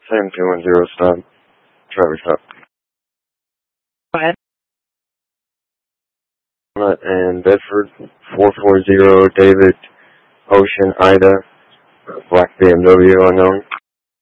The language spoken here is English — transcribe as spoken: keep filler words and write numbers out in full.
seven two one zero, stop. Driver stop. Go ahead. And Bedford, four four zero, David, Ocean, Ida, black B M W unknown.